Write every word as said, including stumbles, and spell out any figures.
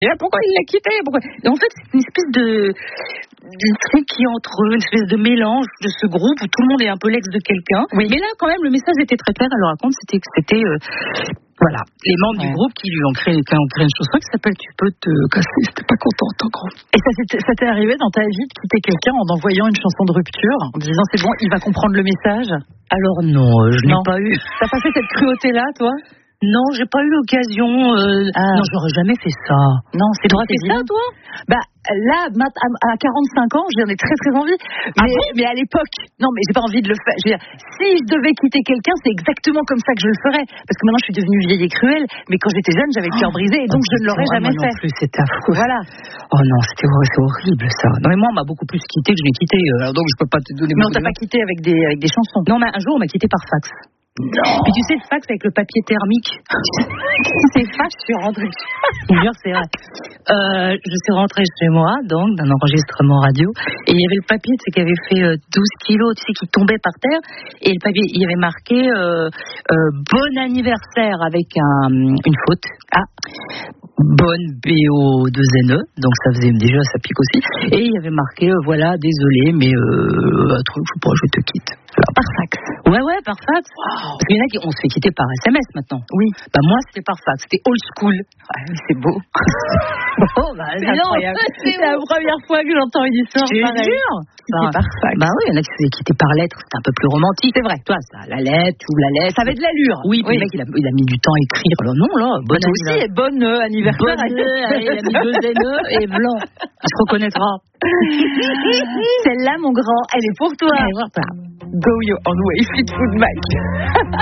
Et là, pourquoi il l'a quitté pourquoi... Et en fait, c'est une espèce de, de truc qui est entre eux, une espèce de mélange de ce groupe où tout le monde est un peu l'ex de quelqu'un. Oui. Mais là, quand même, le message était très clair. Elle le raconte, c'était que c'était, euh, voilà, les membres ouais. du groupe qui lui ont créé, qui ont créé une chanson qui s'appelle Tu peux te casser. C'était pas contente, en gros. Et ça, ça t'est arrivé dans ta vie de quitter quelqu'un en envoyant une chanson de rupture, en disant c'est bon, il va comprendre le message? Alors non, je n'ai non. pas eu. T'as pas fait cette cruauté-là, toi? Non, j'ai pas eu l'occasion. Euh... Ah. Non, j'aurais jamais fait ça. Non, c'est t'aurais fait ça, toi? Bah là, à quarante-cinq ans, j'en ai très très envie. Ah mais, bon mais à l'époque, non, mais j'ai pas envie de le faire. Je veux dire, si je devais quitter quelqu'un, c'est exactement comme ça que je le ferais. Parce que maintenant, je suis devenue vieille et cruelle. Mais quand j'étais jeune, j'avais le cœur brisé et donc oh, je ne l'aurais jamais moi fait. Non plus, c'était affreux. Voilà. Oh non, c'était c'est horrible ça. Non mais moi, on m'a beaucoup plus quitté que je l'ai quitté. Alors donc, je peux pas te donner. Mais on t'a pas quitté avec des avec des chansons. Non, mais un jour, on m'a quitté par fax. Non. Puis tu sais, le fax avec le papier thermique. C'est fax, je suis rentrée. c'est vrai. Euh, je suis rentrée chez moi, donc, d'un enregistrement radio, et il y avait le papier, tu sais, qui avait fait euh, douze kilos, tu sais, qui tombait par terre, et le papier, il y avait marqué euh, euh, bon anniversaire avec un, une faute. Ah. Bonne B O deux N E, donc ça faisait déjà, ça pique aussi. Et il y avait marqué, euh, voilà, désolé, mais euh, un truc, je sais pas, je te quitte. Alors, par fax. Ouais, ouais, par fax. Wow. Parce qu'il y en a qui, on se fait quitter par S M S maintenant. Oui. Bah, moi, c'était par fax. C'était old school. Ouais, c'est beau. Oh, bah, c'est incroyable. C'est la première fois que j'entends une histoire pareille. Jure. Bah, par fax. Bah oui, il y en a qui se faisaient quitter par lettre. C'était un peu plus romantique. C'est vrai. Toi, ça, la lettre, ou la lettre. Ça avait de l'allure. Oui, puis oui. Le mec, il a, il a mis du temps à écrire. Alors, non, là, bon bah, aussi, et bonne euh, anniversaire. Bonne, euh, il a mis deux N E et blanc. Il se reconnaîtra. Celle-là, mon grand, elle est pour toi. Allez, voir ça. Go your own way, Fleetwood Mac.